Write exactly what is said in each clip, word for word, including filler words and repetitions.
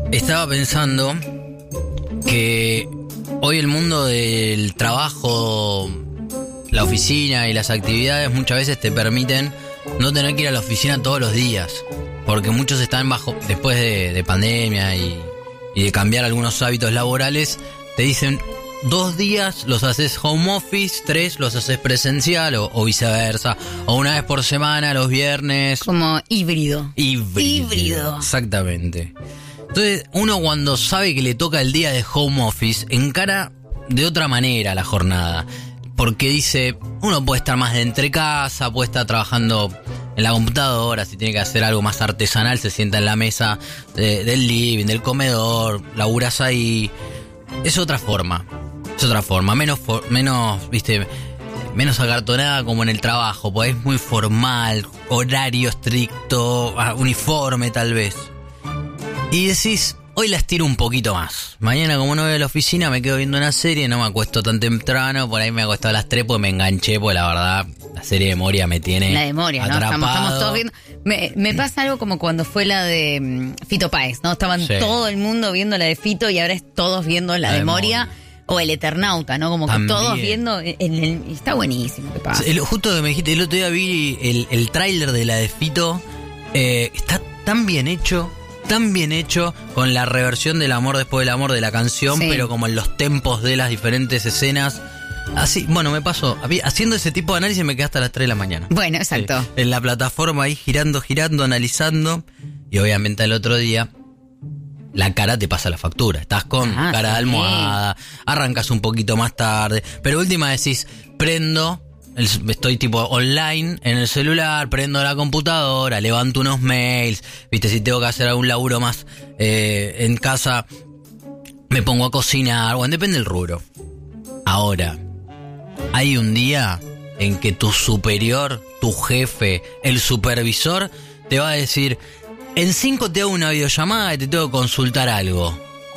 Estaba pensando que hoy el mundo del trabajo, la oficina y las actividades muchas veces te permiten no tener que ir a la oficina todos los días, porque muchos están bajo, después de, de pandemia y, y de cambiar algunos hábitos laborales, te dicen dos días los haces home office, tres los haces presencial o, o viceversa, o una vez por semana los viernes. Como híbrido. Híbrido. Híbrido. Exactamente. Entonces, uno cuando sabe que le toca el día de home office, encara de otra manera la jornada. Porque dice, uno puede estar más de entre casa, puede estar trabajando en la computadora, si tiene que hacer algo más artesanal, se sienta en la mesa de, del living, del comedor, laburas ahí. Es otra forma, es otra forma, menos, for, menos, viste, menos acartonada como en el trabajo, pues es muy formal, horario estricto, uniforme tal vez. Y decís, hoy la estiro un poquito más. Mañana como no voy a la oficina me quedo viendo una serie, no me acuesto tan temprano, por ahí me acuesto a las tres porque me enganché, porque la verdad la serie de Moria me tiene La de Moria, ¿no? atrapado. Estamos, estamos todos viendo. Me, me pasa algo como cuando fue la de um, Fito Páez, ¿no? Estaban sí. todo el mundo viendo la de Fito y ahora es todos viendo la, la de, de Moria. Moria. O El Eternauta, ¿no? Como que También. todos viendo. En el, está buenísimo, ¿qué pasa? El, justo que me dijiste, el otro día vi el, el tráiler de la de Fito. Eh, está tan bien hecho. Tan bien hecho con la reversión del amor después del amor de la canción, sí. pero como en los tempos de las diferentes escenas. Así, bueno, me pasó. Haciendo ese tipo de análisis me quedé hasta las tres de la mañana. Bueno, exacto. Sí, en la plataforma ahí girando, girando, analizando. Y obviamente el otro día la cara te pasa la factura. Estás con ah, cara de almohada, sí. arrancas un poquito más tarde. Pero última decís, prendo... Estoy tipo online en el celular, prendo la computadora, levanto unos mails, viste, si tengo que hacer algún laburo más eh, en casa, me pongo a cocinar, bueno, depende del rubro. Ahora, hay un día en que tu superior, tu jefe, el supervisor, te va a decir, en cinco te hago una videollamada y te tengo que consultar algo.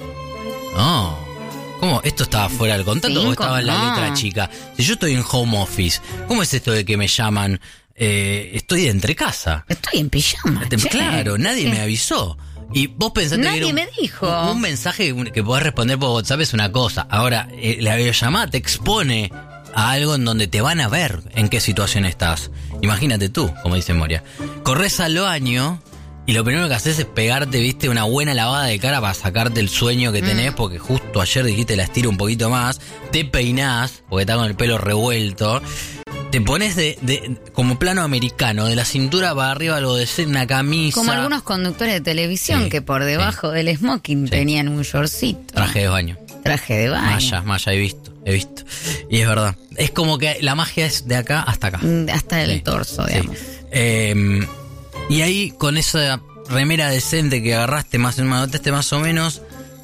No. ¿Cómo? ¿Esto estaba fuera del contrato Cinco, o estaba en la no. letra chica? Si yo estoy en home office, ¿cómo es esto de que me llaman? Eh, estoy de entre casa. Estoy en pijama. Te, claro, nadie ¿Qué? me avisó. Y vos pensaste nadie que era un, me dijo. Un, un mensaje que podés responder por WhatsApp es una cosa. Ahora, eh, la videollamada te expone a algo en donde te van a ver en qué situación estás. Imagínate tú, como dice Moria. Corres al baño... Y lo primero que haces es pegarte, viste, una buena lavada de cara para sacarte el sueño que tenés, mm. porque justo ayer dijiste la estiro un poquito más, te peinás, porque estás con el pelo revuelto, te pones de, de como plano americano, de la cintura para arriba algo de ser una camisa. Como algunos conductores de televisión sí, que por debajo sí. del smoking sí. tenían un shortcito. Traje de baño. Traje de baño. Malla, malla, he visto, he visto. Y es verdad. Es como que la magia es de acá hasta acá. Hasta el sí. torso, digamos. Sí. Eh... Y ahí, con esa remera decente que agarraste, más notaste más o menos,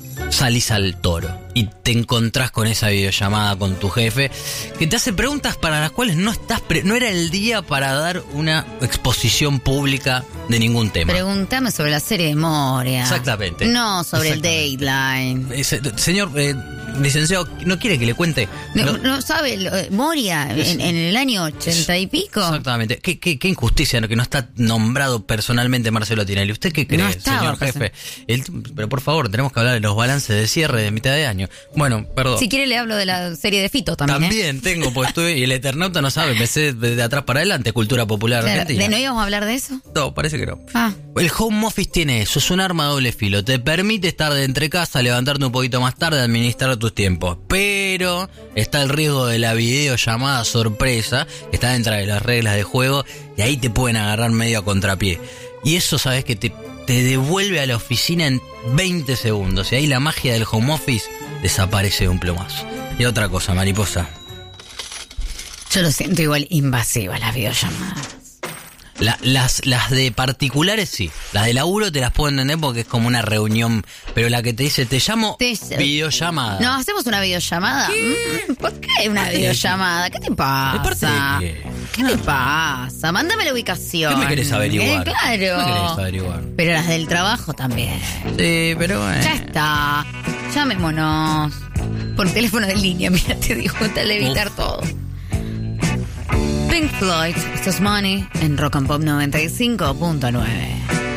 salís al toro. Y te encontrás con esa videollamada con tu jefe, que te hace preguntas para las cuales no estás pre- no era el día para dar una exposición pública de ningún tema. Pregúntame sobre la serie de Moria. Exactamente. No sobre Exactamente. el Dateline. Ese, señor eh, licenciado, ¿no quiere que le cuente? No, no, no sabe, Moria, en, en el año ochenta y pico. Exactamente. ¿Qué, qué, qué injusticia que no está nombrado personalmente Marcelo Tinelli? ¿Usted qué cree, no estaba, señor jefe? El, pero por favor, tenemos que hablar de los balances de cierre de mitad de año. Bueno, perdón. Si quiere le hablo de la serie de Fito también. También ¿eh? tengo, pues estuve, y el Eternauta no sabe, me sé de atrás para adelante, cultura popular claro, argentina. ¿de no íbamos a hablar de eso? No, parece que no. Ah. El home office tiene eso, es un arma de doble filo. Te permite estar de entre casa, levantarte un poquito más tarde, administrar tus tiempos. Pero está el riesgo de la videollamada sorpresa, que está dentro de las reglas de juego, y ahí te pueden agarrar medio a contrapié. Y eso, sabes que te, te devuelve a la oficina en veinte segundos. Y ahí la magia del home office desaparece de un plumazo. Y otra cosa, mariposa. Yo lo siento igual invasiva las videollamadas. La, las, las de particulares sí, las de laburo te las puedo entender porque es como una reunión, pero la que te dice, te llamo te... videollamada. No, ¿hacemos una videollamada? ¿Qué? ¿Por qué una videollamada? ¿Qué te pasa? ¿De parte de qué? ¿Qué te pasa? Mándame la ubicación. ¿Qué me querés averiguar? Eh, claro. ¿Qué me querés averiguar? Pero las del trabajo también. Sí, pero bueno. Ya está. Llamémonos. Por teléfono de línea, mira, te digo, tal de evitar Uf. todo. Pink Floyd, esto es Money en Rock and Pop noventa y cinco punto nueve.